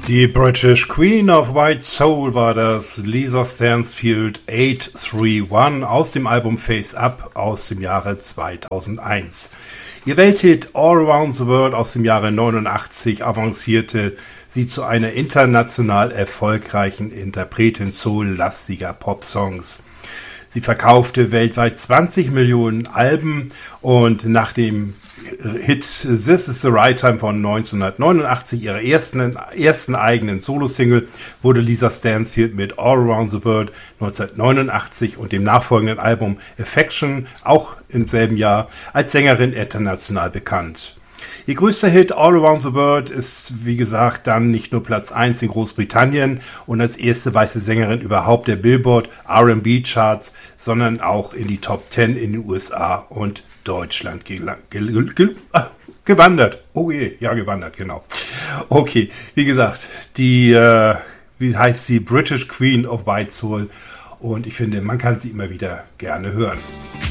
Die British Queen of White Soul war das, Lisa Stansfield 831 aus dem Album Face Up aus dem Jahre 2001. Ihr Welthit All Around the World aus dem Jahre 89 avancierte sie zu einer international erfolgreichen Interpretin soullastiger Popsongs. Sie verkaufte weltweit 20 Millionen Alben und nach dem Hit This is the Right Time von 1989, ihrer ersten eigenen Solo-Single, wurde Lisa Stansfield mit All Around the World 1989 und dem nachfolgenden Album Affection, auch im selben Jahr, als Sängerin international bekannt. Ihr größter Hit All Around the World ist, wie gesagt, dann nicht nur Platz 1 in Großbritannien und als erste weiße Sängerin überhaupt der Billboard R&B Charts, sondern auch in die Top 10 in den USA und Deutschland gewandert. Oh je, ja, gewandert, genau. Okay, wie gesagt, wie heißt sie? British Queen of White Soul. Und ich finde, man kann sie immer wieder gerne hören.